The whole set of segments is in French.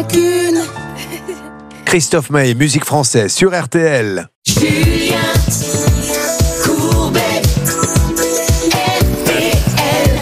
qu'une. Christophe Maé, musique française sur RTL. Julien Courbet, RTL.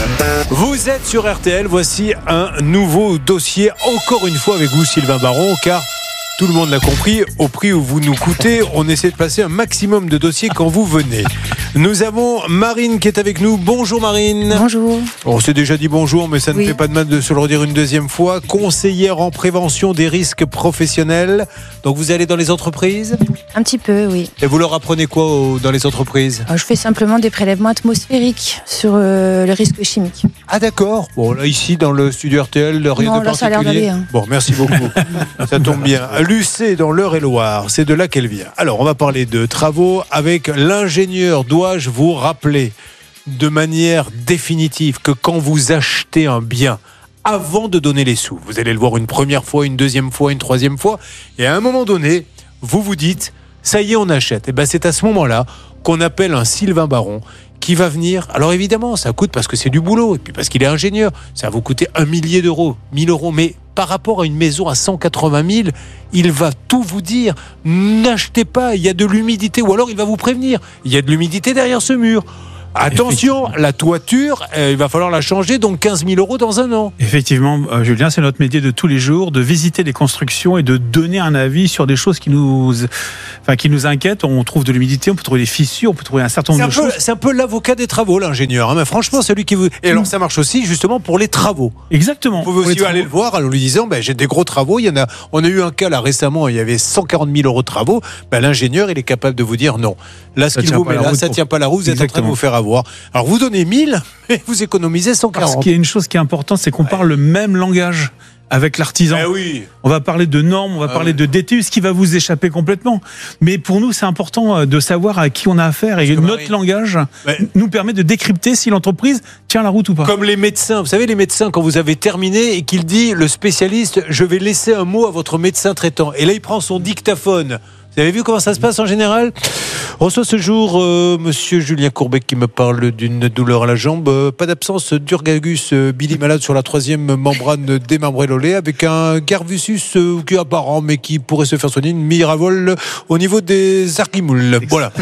Vous êtes sur RTL, voici un nouveau dossier, encore une fois avec vous Sylvain Baron, car tout le monde l'a compris, au prix où vous nous coûtez, on essaie de passer un maximum de dossiers quand vous venez. Nous avons Marine qui est avec nous. Bonjour Marine. Bonjour. On s'est déjà dit bonjour, mais ça ne Oui. fait pas de mal de se le redire une deuxième fois. Conseillère en prévention des risques professionnels. Donc vous allez dans les entreprises Un petit peu, oui. et vous leur apprenez quoi dans les entreprises ? Je fais simplement des prélèvements atmosphériques sur le risque chimique. Ah d'accord. Bon là ici dans le studio RTL, rien Non, de là, ça a l'air particulier. d'aller, hein. Bon, merci beaucoup. Ça tombe bien. Lucé dans l'Eure-et-Loire, c'est de là qu'elle vient. Alors on va parler de travaux avec l'ingénieur. Dois-je vous rappeler de manière définitive que quand vous achetez un bien, avant de donner les sous, vous allez le voir une première fois, une deuxième fois, une troisième fois, et à un moment donné, vous vous dites, ça y est, on achète. Et ben c'est à ce moment-là qu'on appelle un Sylvain Baron qui va venir. Alors évidemment, ça coûte parce que c'est du boulot, et puis parce qu'il est ingénieur. Ça va vous coûter 1 millier d'euros, 1000 euros, mais par rapport à une maison à 180 000, il va tout vous dire. N'achetez pas, il y a de l'humidité, ou alors il va vous prévenir. Il y a de l'humidité derrière ce mur. Attention, la toiture, il va falloir la changer, donc 15 000 euros dans un an. Effectivement, Julien, c'est notre métier de tous les jours, de visiter les constructions et de donner un avis sur des choses qui nous inquiètent. On trouve de l'humidité, on peut trouver des fissures, on peut trouver un certain nombre de choses. C'est un peu l'avocat des travaux, l'ingénieur. Hein, mais franchement, c'est lui qui vous... Et alors, ça marche aussi, justement, pour les travaux. Exactement. Vous pouvez aussi aller le voir en lui disant, j'ai des gros travaux. On a eu un cas là récemment, il y avait 140 000 euros de travaux. L'ingénieur, il est capable de vous dire non. Là, ce qu'il vous met là, ça ne tient pas la route, vous êtes en train de vous faire avoir. Alors, vous donnez 1000 et vous économisez 140. Parce qu'il y a une chose qui est importante, c'est qu'on parle le même langage avec l'artisan. Oui. On va parler de normes, on va parler de DTU, ce qui va vous échapper complètement. Mais pour nous, c'est important de savoir à qui on a affaire. Et notre langage nous permet de décrypter si l'entreprise tient la route ou pas. Comme les médecins. Vous savez, les médecins, quand vous avez terminé et qu'il dit, le spécialiste, je vais laisser un mot à votre médecin traitant. Et là, il prend son dictaphone. Vous avez vu comment ça se passe en général ? On reçoit ce jour monsieur Julien Courbet qui me parle d'une douleur à la jambe. Pas d'absence d'urgagus Billy malade sur la 3e membrane démembrée lolée avec un garvusus qui est apparent mais qui pourrait se faire soigner, une miravole au niveau des archimoules. Voilà.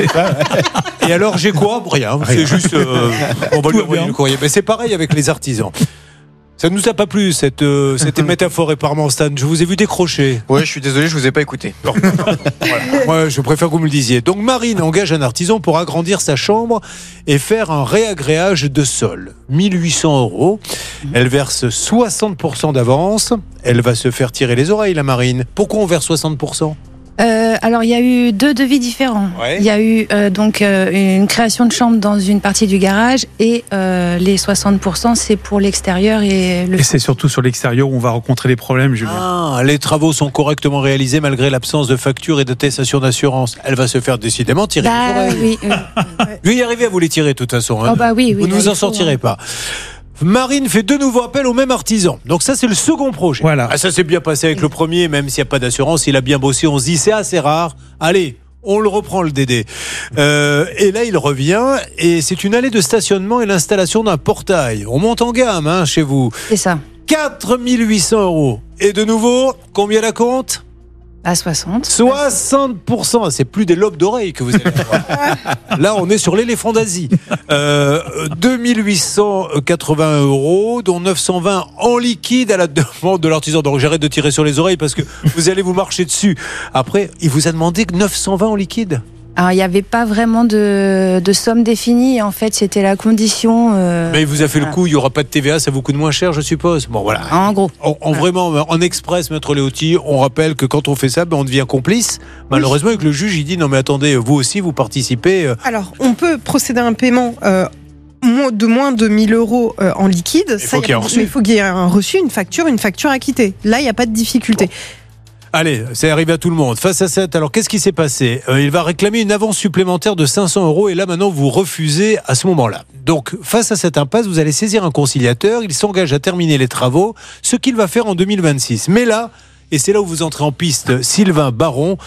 Et alors j'ai quoi ? Rien. C'est juste on va lui envoyer le courrier. Mais c'est pareil avec les artisans. Ça ne nous a pas plu, cette métaphore épargnante, Stan. Je vous ai vu décrocher. Ouais, je suis désolé, je vous ai pas écouté. Voilà. Moi, je préfère que vous me le disiez. Donc, Marine engage un artisan pour agrandir sa chambre et faire un réagréage de sol. 1 800 euros. Elle verse 60% d'avance. Elle va se faire tirer les oreilles, la Marine. Pourquoi on verse 60% ? Alors, il y a eu 2 devis différents. Ouais. Il y a eu une création de chambre dans une partie du garage et les 60%, c'est pour l'extérieur et le... Et c'est surtout sur l'extérieur où on va rencontrer des problèmes, Julien. Ah, les travaux sont correctement réalisés malgré l'absence de facture et d'attestation d'assurance. Elle va se faire décidément tirer les oreilles. Oui. Je vais y arriver à vous les tirer, de toute façon. Hein. Oui, Vous ne là, vous en il faut, sortirez hein. pas. Marine fait de nouveaux appels au même artisan. Donc ça, c'est le second projet. Voilà. Ça s'est bien passé avec le premier, même s'il n'y a pas d'assurance. Il a bien bossé. On se dit, c'est assez rare. Allez, on le reprend, le Dédé. Et là, il revient. Et c'est une allée de stationnement et l'installation d'un portail. On monte en gamme chez vous. C'est ça. 4 800 euros. Et de nouveau, combien la compte ? À 60. 60%, c'est plus des lobes d'oreilles que vous allez avoir. Là, on est sur l'éléphant d'Asie. 2880 euros, dont 920 en liquide à la demande de l'artisan. Donc j'arrête de tirer sur les oreilles parce que vous allez vous marcher dessus. Après, il vous a demandé 920 en liquide. Alors, il n'y avait pas vraiment de somme définie. En fait, c'était la condition. Mais il vous a fait le coup, il n'y aura pas de TVA, ça vous coûte moins cher, je suppose. Bon, voilà. En gros. Vraiment, en express, Maître Léoty, on rappelle que quand on fait ça, on devient complice. Malheureusement, avec le juge, il dit non, mais attendez, vous aussi, vous participez. Alors, on peut procéder à un paiement de moins de 1000 euros en liquide. Il faut qu'il y ait un reçu. Mais il faut qu'il y ait un reçu, une facture à quitter. Là, il n'y a pas de difficulté. Bon. Allez, c'est arrivé à tout le monde. Face à cette, alors qu'est-ce qui s'est passé ? Il va réclamer une avance supplémentaire de 500 euros et là maintenant vous refusez à ce moment-là. Donc face à cette impasse, vous allez saisir un conciliateur, il s'engage à terminer les travaux, ce qu'il va faire en 2026. Mais là, et c'est là où vous entrez en piste, Sylvain Baron,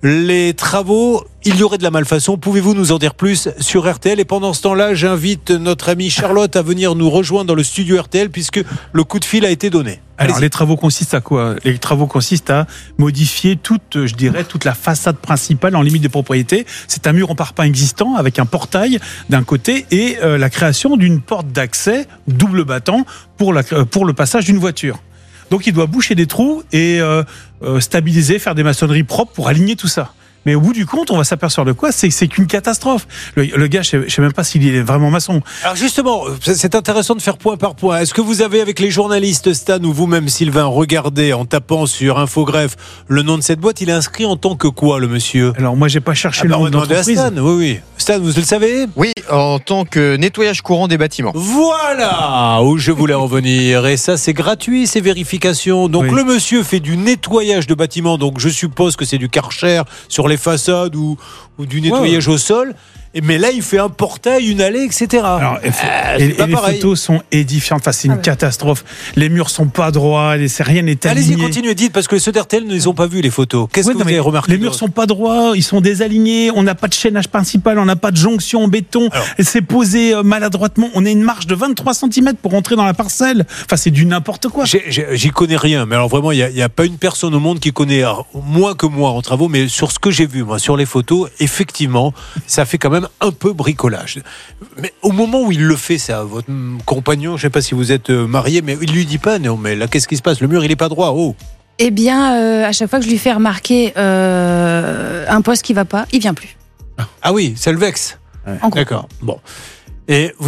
les travaux, il y aurait de la malfaçon. Pouvez-vous nous en dire plus sur RTL? Et pendant ce temps-là, j'invite notre amie Charlotte à venir nous rejoindre dans le studio RTL puisque le coup de fil a été donné. Alors, les travaux consistent à quoi? Les travaux consistent à modifier toute la façade principale en limite de propriété. C'est un mur en parpaing existant avec un portail d'un côté et la création d'une porte d'accès double battant pour le passage d'une voiture. Donc, il doit boucher des trous et stabiliser, faire des maçonneries propres pour aligner tout ça. Mais au bout du compte, on va s'apercevoir de quoi? C'est qu'une catastrophe. Le gars, je sais même pas s'il est vraiment maçon. Alors justement, c'est intéressant de faire point par point. Est-ce que vous avez, avec les journalistes Stan ou vous-même Sylvain, regardé en tapant sur Infogreffe le nom de cette boîte? Il est inscrit en tant que quoi, le monsieur? Alors moi, j'ai pas cherché le nom de l'entreprise. Stan, oui. Stan, vous le savez? Oui, en tant que nettoyage courant des bâtiments. Voilà où je voulais en venir. Et ça, c'est gratuit, ces vérifications. Donc le monsieur fait du nettoyage de bâtiments. Donc je suppose que c'est du Karcher sur les façades ou du nettoyage au sol. Mais là, il fait un portail, une allée, etc. Alors, et les photos sont édifiantes. Enfin, c'est une catastrophe. Les murs sont pas droits, rien n'est aligné. Allez-y, continuez, dites, parce que ceux d'RTL ne les ont pas vus, les photos. Qu'est-ce que vous avez remarqué? Les murs sont pas droits, ils sont désalignés, on n'a pas de chaînage principal, on n'a pas de jonction en béton. C'est posé maladroitement. On a une marge de 23 cm pour entrer dans la parcelle. Enfin, c'est du n'importe quoi. J'y connais rien, mais alors vraiment, il n'y a pas une personne au monde qui connaît moins que moi en travaux, mais sur ce que j'ai vu, moi, sur les photos, effectivement, ça fait quand même un peu bricolage. Mais au moment où il le fait, ça, votre compagnon, je ne sais pas si vous êtes marié, mais il lui dit pas, non, mais là, qu'est-ce qui se passe? Le mur, il est pas droit. Oh. Eh bien, à chaque fois que je lui fais remarquer un poste qui va pas, il vient plus. Ah oui, ça le vexe. En gros. D'accord. Bon. Et